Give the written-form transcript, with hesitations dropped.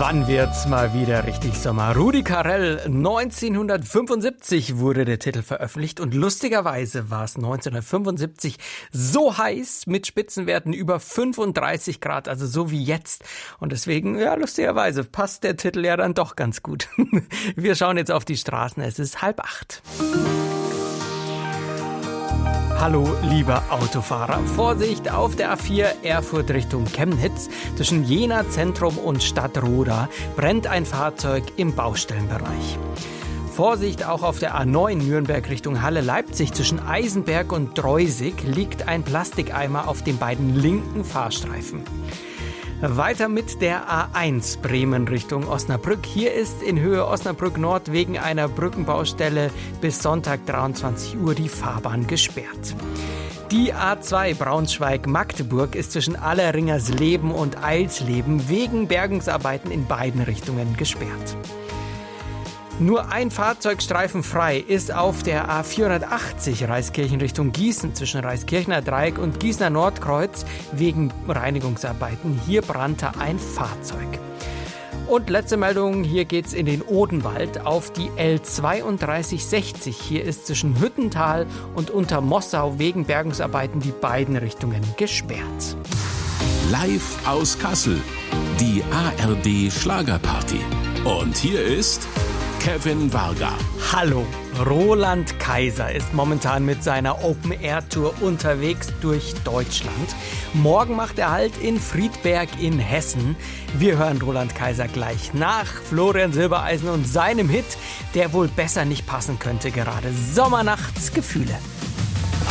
Wann wird's mal wieder richtig Sommer? Rudi Carrell, 1975 wurde der Titel veröffentlicht und lustigerweise war es 1975 so heiß mit Spitzenwerten über 35 Grad, also so wie jetzt. Und deswegen, ja, lustigerweise passt der Titel ja dann doch ganz gut. Wir schauen jetzt auf die Straßen, es ist 7:30. Hallo, lieber Autofahrer. Vorsicht auf der A4 Erfurt Richtung Chemnitz. Zwischen Jena Zentrum und Stadtroda brennt ein Fahrzeug im Baustellenbereich. Vorsicht auch auf der A9 Nürnberg Richtung Halle-Leipzig. Zwischen Eisenberg und Dreusig liegt ein Plastikeimer auf den beiden linken Fahrstreifen. Weiter mit der A1 Bremen Richtung Osnabrück. Hier ist in Höhe Osnabrück Nord wegen einer Brückenbaustelle bis Sonntag 23 Uhr die Fahrbahn gesperrt. Die A2 Braunschweig-Magdeburg ist zwischen Alleringersleben und Eilsleben wegen Bergungsarbeiten in beiden Richtungen gesperrt. Nur ein Fahrzeugstreifen frei ist auf der A480 Reiskirchen Richtung Gießen zwischen Reiskirchener Dreieck und Gießener Nordkreuz wegen Reinigungsarbeiten. Hier brannte ein Fahrzeug. Und letzte Meldung, hier geht's in den Odenwald auf die L3260. Hier ist zwischen Hüttental und Untermossau wegen Bergungsarbeiten die beiden Richtungen gesperrt. Live aus Kassel, die ARD Schlagerparty. Und hier ist Kevin Varga. Hallo, Roland Kaiser ist momentan mit seiner Open-Air-Tour unterwegs durch Deutschland. Morgen macht er Halt in Friedberg in Hessen. Wir hören Roland Kaiser gleich nach Florian Silbereisen und seinem Hit, der wohl besser nicht passen könnte gerade. Sommernachtsgefühle.